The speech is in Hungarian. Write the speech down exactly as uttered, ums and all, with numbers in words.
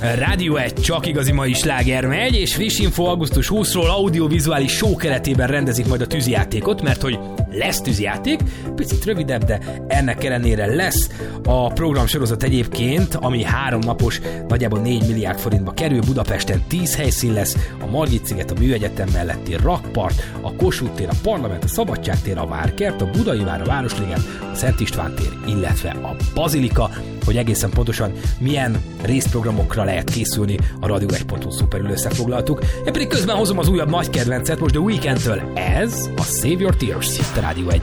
Rádió egy csak igazi mai sláger megy, és friss info augusztus huszadikáról audiovizuális show keretében rendezik majd a tűzijátékot, mert hogy lesz tűzijáték, picit rövidebb, de ennek ellenére lesz. A programsorozat egyébként, ami három napos, nagyjából négy milliárd forintba kerül, Budapesten tíz helyszín lesz, a Margit-sziget, a Műegyetem melletti Rakpart, a Kossuth tér, a Parlament, a Szabadságtér, a Várkert, a Budai Vár, a Városliget, a Szent István tér, illetve a Bazilika. Hogy egészen pontosan milyen részprogramokra lehet készülni, a radio egy pont hu szuperül összefoglaltuk. Én pedig közben hozom az újabb nagy kedvencet most The Weekndtől. Ez a Save Your Tears, itt a Rádió egy.